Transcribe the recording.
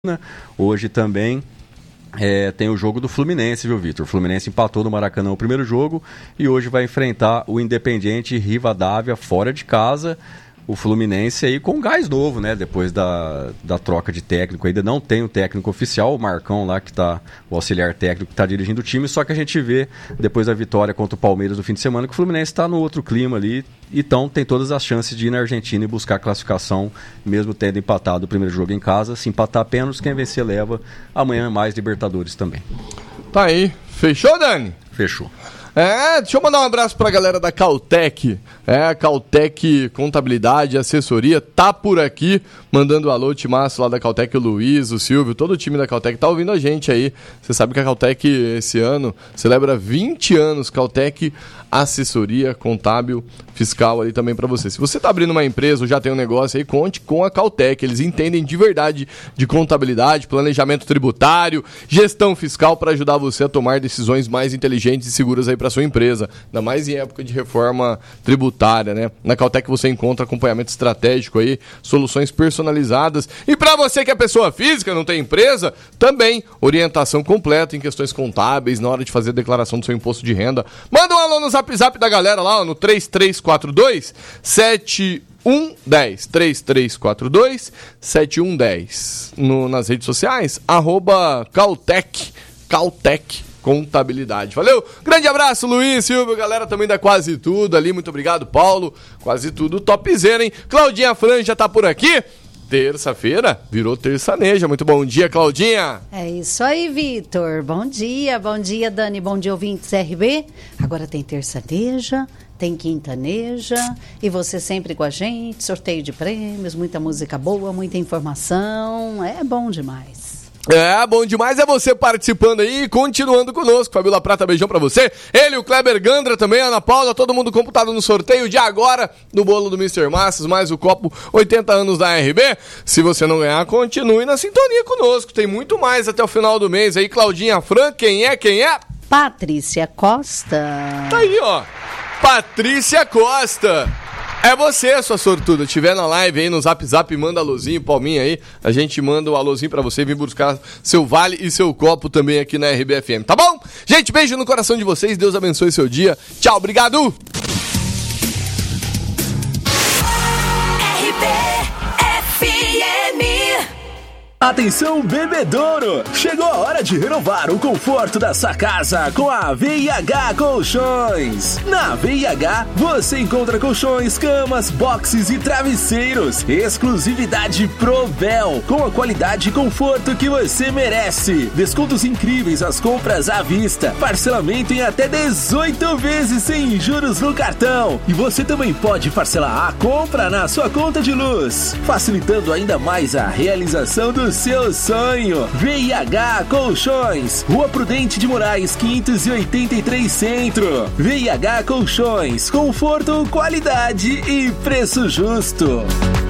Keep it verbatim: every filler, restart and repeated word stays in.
Hoje também é, tem o jogo do Fluminense, viu, Vitor? O Fluminense empatou no Maracanã o primeiro jogo e hoje vai enfrentar o Independiente Rivadavia fora de casa. O Fluminense aí com gás novo, né? Depois da, da troca de técnico. Ainda não tem o técnico oficial, o Marcão lá, que tá, o auxiliar técnico que está dirigindo o time. Só que a gente vê, depois da vitória contra o Palmeiras no fim de semana, que o Fluminense está no outro clima ali. Então tem todas as chances de ir na Argentina e buscar a classificação, mesmo tendo empatado o primeiro jogo em casa. Se empatar pênaltis, quem vencer leva. Amanhã mais Libertadores também. Tá aí. Fechou, Dani? Fechou. É, deixa eu mandar um abraço pra galera da Cautec. É, Cautec Contabilidade, Assessoria, tá por aqui, mandando um alô, o timaço lá da Cautec, o Luiz, o Silvio, todo o time da Cautec tá ouvindo a gente aí. Você sabe que a Cautec esse ano celebra vinte anos, Cautec Assessoria Contábil Fiscal ali também pra você. Se você tá abrindo uma empresa ou já tem um negócio aí, conte com a Cautec. Eles entendem de verdade de contabilidade, planejamento tributário, gestão fiscal para ajudar você a tomar decisões mais inteligentes e seguras aí para sua empresa, ainda mais em época de reforma tributária, né? Na Cautec você encontra acompanhamento estratégico aí, soluções personalizadas, e para você que é pessoa física, não tem empresa, também orientação completa em questões contábeis na hora de fazer a declaração do seu imposto de renda. Manda um alô no zap zap da galera lá, ó, no três três quatro dois sete um um zero, três três quatro dois sete um um zero, no, nas redes sociais, arroba Cautec, Cautec Contabilidade. Valeu? Grande abraço, Luiz, Silvio, galera também da Quase Tudo ali. Muito obrigado, Paulo. Quase Tudo topzera, hein? Claudinha Franja tá por aqui. Terça-feira virou terçaneja. Muito bom dia, Claudinha. É isso aí, Vitor. Bom dia, bom dia, Dani. Bom dia, ouvintes R B. Agora tem terçaneja, tem quintaneja e você sempre com a gente. Sorteio de prêmios, muita música boa, muita informação. É bom demais. É, bom demais é você participando aí, continuando conosco. Fabiola Prata, beijão pra você. Ele, o Kleber Gandra também, a Ana Paula, todo mundo computado no sorteio de agora do bolo do mister Massas, mais o copo oitenta anos da R B. Se você não ganhar, continue na sintonia conosco. Tem muito mais até o final do mês aí. Claudinha Fran, quem é, quem é? Patrícia Costa. Tá aí, ó. Patrícia Costa. É você, sua sortuda. Tiver na live aí no Zap Zap, manda alôzinho, palminha aí. A gente manda o alôzinho pra você vir buscar seu vale e seu copo também aqui na R B F M, tá bom? Gente, beijo no coração de vocês. Deus abençoe seu dia. Tchau, obrigado! R B F M. Atenção, bebedouro! Chegou a hora de renovar o conforto da sua casa com a V I H Colchões. Na V I H você encontra colchões, camas, boxes e travesseiros. Exclusividade Provel, com a qualidade e conforto que você merece. Descontos incríveis às compras à vista. Parcelamento em até dezoito vezes sem juros no cartão. E você também pode parcelar a compra na sua conta de luz, facilitando ainda mais a realização do seu sonho. V I H Colchões, Rua Prudente de Moraes, quinhentos e oitenta e três Centro. V I H Colchões, conforto, qualidade e preço justo.